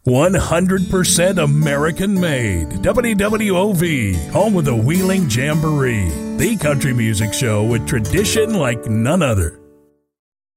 100% American made. WWOV, home of the Wheeling Jamboree. The country music show with tradition like none other.